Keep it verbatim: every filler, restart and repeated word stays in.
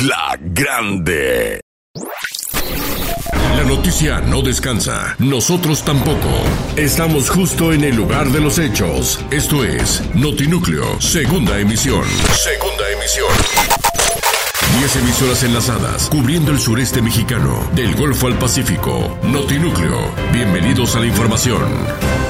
La Grande. La noticia no descansa, nosotros tampoco. Estamos justo en el lugar de los hechos. Esto es Notinúcleo, segunda emisión. Segunda emisión. Diez emisoras enlazadas, cubriendo el sureste mexicano, del Golfo al Pacífico. Notinúcleo, bienvenidos a la información.